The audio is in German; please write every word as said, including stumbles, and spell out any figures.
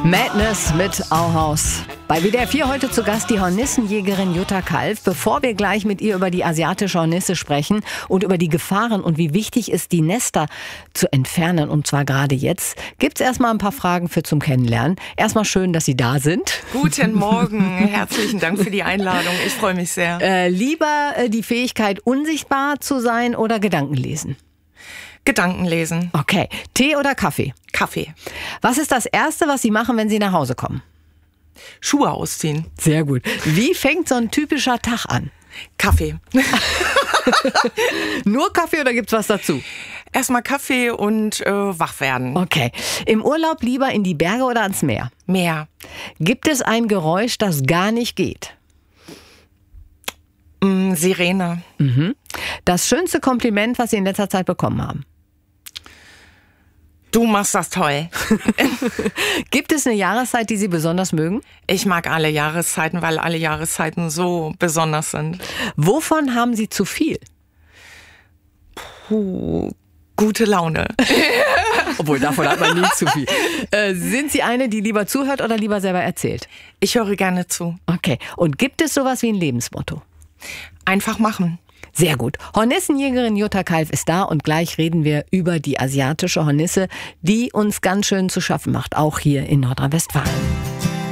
Madness mit Auhaus. Bei W D R vier heute zu Gast die Hornissenjägerin Jutta Kalf. Bevor wir gleich mit ihr über die asiatische Hornisse sprechen und über die Gefahren und wie wichtig ist, die Nester zu entfernen, und zwar gerade jetzt, gibt's erstmal ein paar Fragen für zum Kennenlernen. Erstmal schön, dass Sie da sind. Guten Morgen, herzlichen Dank für die Einladung. Ich freue mich sehr. Äh, lieber äh, die Fähigkeit, unsichtbar zu sein oder Gedanken lesen? Gedanken lesen. Okay. Tee oder Kaffee? Kaffee. Was ist das Erste, was Sie machen, wenn Sie nach Hause kommen? Schuhe ausziehen. Sehr gut. Wie fängt so ein typischer Tag an? Kaffee. Nur Kaffee oder gibt's was dazu? Erstmal Kaffee und äh, wach werden. Okay. Im Urlaub lieber in die Berge oder ans Meer? Meer. Gibt es ein Geräusch, das gar nicht geht? Mm, Sirene. Mhm. Das schönste Kompliment, was Sie in letzter Zeit bekommen haben? Du machst das toll. Gibt es eine Jahreszeit, die Sie besonders mögen? Ich mag alle Jahreszeiten, weil alle Jahreszeiten so besonders sind. Wovon haben Sie zu viel? Puh, gute Laune. Obwohl, davon hat man nie zu viel. Äh, sind Sie eine, die lieber zuhört oder lieber selber erzählt? Ich höre gerne zu. Okay. Und gibt es sowas wie ein Lebensmotto? Einfach machen. Sehr gut. Hornissenjägerin Jutta Kalf ist da und gleich reden wir über die asiatische Hornisse, die uns ganz schön zu schaffen macht, auch hier in Nordrhein-Westfalen.